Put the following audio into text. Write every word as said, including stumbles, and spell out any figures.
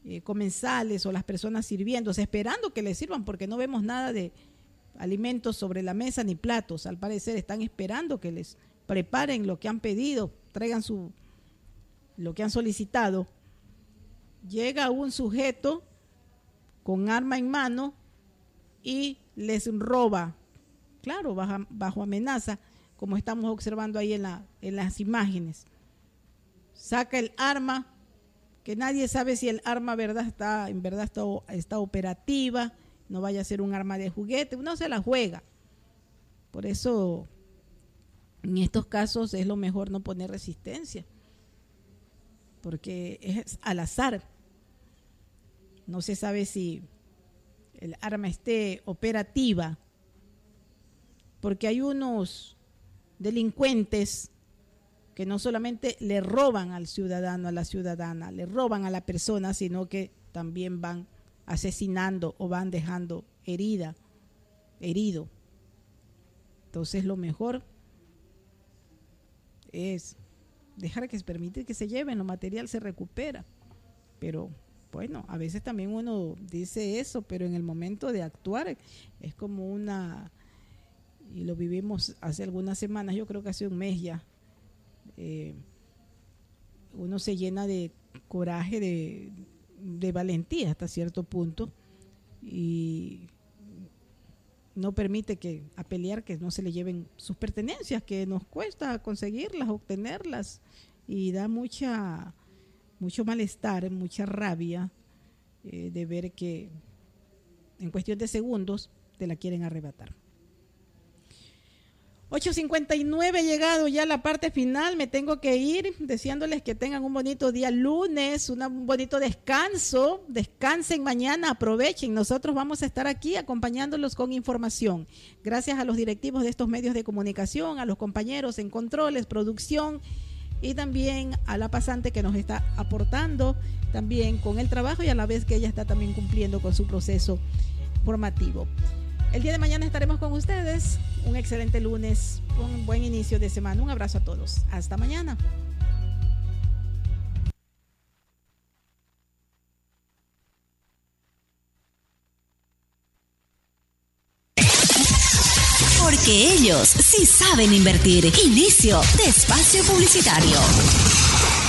eh, comensales o las personas sirviéndose, esperando que les sirvan, porque no vemos nada de alimentos sobre la mesa ni platos. Al parecer están esperando que les preparen lo que han pedido, traigan su lo que han solicitado. Llega un sujeto con arma en mano y les roba, claro, bajo, bajo amenaza, como estamos observando ahí en, la, en las imágenes. Saca el arma, que nadie sabe si el arma verdad está, en verdad está, está operativa, no vaya a ser un arma de juguete, uno se la juega. Por eso, en estos casos es lo mejor no poner resistencia, porque es al azar. No se sabe si el arma esté operativa, porque hay unos delincuentes que no solamente le roban al ciudadano, a la ciudadana, le roban a la persona, sino que también van asesinando o van dejando herida, herido. Entonces lo mejor es dejar que se permite que se lleven, lo material se recupera. Pero bueno, a veces también uno dice eso, pero en el momento de actuar es como una, y lo vivimos hace algunas semanas, yo creo que hace un mes ya, eh, uno se llena de coraje, de, de valentía hasta cierto punto, y no permite que a pelear que no se le lleven sus pertenencias, que nos cuesta conseguirlas, obtenerlas, y da mucha mucho malestar, mucha rabia eh, de ver que en cuestión de segundos te la quieren arrebatar. ocho cincuenta y nueve, llegado ya a la parte final, me tengo que ir deseándoles que tengan un bonito día lunes, una, un bonito descanso, descansen mañana, aprovechen, nosotros vamos a estar aquí acompañándolos con información. Gracias a los directivos de estos medios de comunicación, a los compañeros en controles, producción, y también a la pasante que nos está aportando también con el trabajo y a la vez que ella está también cumpliendo con su proceso formativo. El día de mañana estaremos con ustedes. Un excelente lunes, un buen inicio de semana. Un abrazo a todos. Hasta mañana. Porque ellos sí saben invertir. Inicio de espacio publicitario.